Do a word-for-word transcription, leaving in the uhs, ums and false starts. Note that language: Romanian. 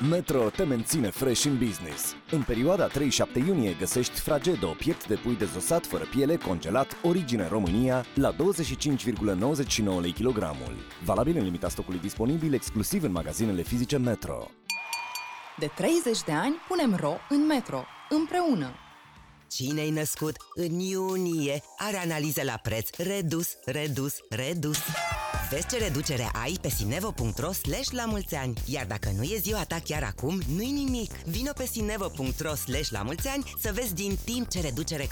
Metro te menține fresh în business. În perioada trei șapte iunie găsești Fragedo, piept de pui dezosat fără piele, congelat, origine România, la douăzeci și cinci virgulă nouăzeci și nouă lei kilogramul. Valabil în limita stocului disponibil exclusiv în magazinele fizice Metro. De treizeci de ani punem ro în Metro, împreună. Cine-i născut în iunie are analiză la preț redus, redus, redus. Vezi ce reducere ai pe sinevo punct ro slash la mulți ani. Iar dacă nu e ziua ta chiar acum, nu-i nimic. Vino pe sinevo punct ro slash la mulți ani să vezi din timp ce reducere